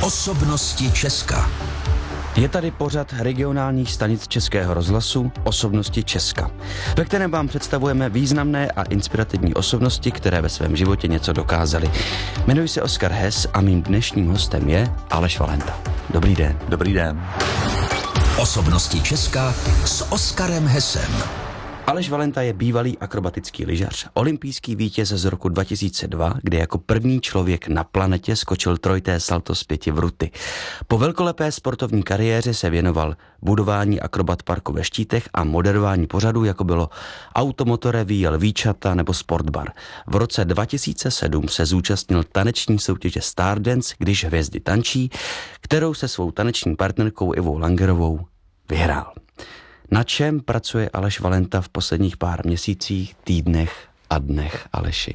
Osobnosti Česka. Je tady pořad regionálních stanic Českého rozhlasu Osobnosti Česka, ve kterém vám představujeme významné a inspirativní osobnosti, které ve svém životě něco dokázaly. Jmenuji se Oskar Hess a mým dnešním hostem je Aleš Valenta. Dobrý den. Dobrý den. Osobnosti Česka s Oskarem Hessem. Aleš Valenta je bývalý akrobatický lyžař, olympijský vítěz z roku 2002, kdy jako první člověk na planetě skočil trojité salto z 5 vruty. Po velkolepé sportovní kariéře se věnoval budování akrobat parku ve Štítech a moderování pořadů, jako bylo Automotoreví, Lvíčata nebo Sportbar. V roce 2007 se zúčastnil taneční soutěže Stardance, když hvězdy tančí, kterou se svou taneční partnerkou Ivou Langerovou vyhrál. Na čem pracuje Aleš Valenta v posledních pár měsících, týdnech a dnech, Aleši?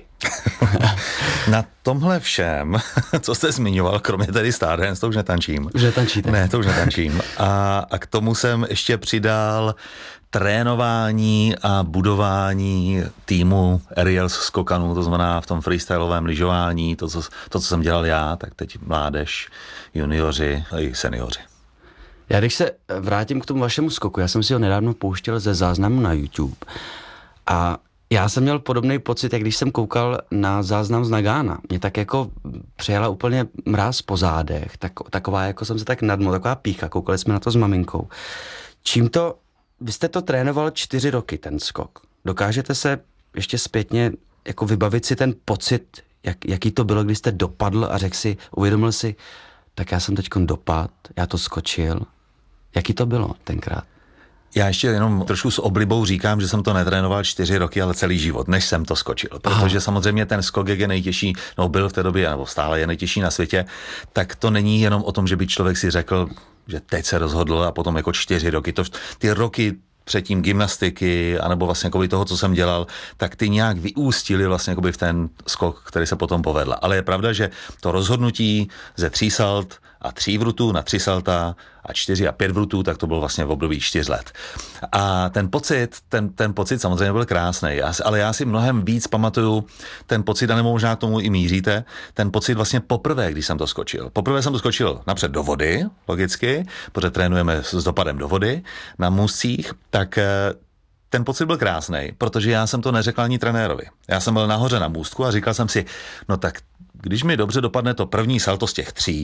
Na tomhle všem, co jste zmiňoval, kromě tedy Stardance, to už netančím. Už netančíte? Ne, to už netančím. A k tomu jsem ještě přidal trénování a budování týmu aerials skokanů, to znamená v tom freestylovém lyžování, to, co jsem dělal já, tak teď mládež, junioři a i seniori. Já když se vrátím k tomu vašemu skoku, já jsem si ho nedávno pouštěl ze záznamu na YouTube a já jsem měl podobný pocit, jak když jsem koukal na záznam z Nagána. Mě tak jako přejela úplně mráz po zádech, taková jako jsem se tak nadmul, taková pýcha, koukali jsme na to s maminkou. Vy jste to trénoval 4 roky, ten skok. Dokážete se ještě zpětně jako vybavit si ten pocit, jaký to bylo, když jste dopadl a uvědomil si, tak já jsem teďkon dopadl, já to skočil. Jaký to bylo tenkrát? Já ještě jenom trošku s oblibou říkám, že jsem to netrénoval 4 roky, ale celý život, než jsem to skočil. Protože samozřejmě ten skok, jak je nejtěžší, byl v té době, nebo stále je nejtěžší na světě, tak to není jenom o tom, že by člověk si řekl, že teď se rozhodl a potom jako 4 roky. Ty roky předtím gymnastiky, anebo vlastně jako toho, co jsem dělal, tak ty nějak vyústily vlastně jako v ten skok, který se potom povedl. Ale je pravda, že to rozhodnutí ze 3 salt a 3 vrutů na 3 salta a 4 a 5 vrutů, tak to bylo vlastně v období 4 let. A ten pocit samozřejmě byl krásný, ale já si mnohem víc pamatuju ten pocit, a nebo možná k tomu i míříte, ten pocit vlastně poprvé, když jsem to skočil. Poprvé jsem to skočil napřed do vody, logicky, protože trénujeme s dopadem do vody na můstcích, tak ten pocit byl krásný, protože já jsem to neřekl ani trenérovi. Já jsem byl nahoře na můstku a říkal jsem si, no tak když mi dobře dopadne to první salto z těch 3,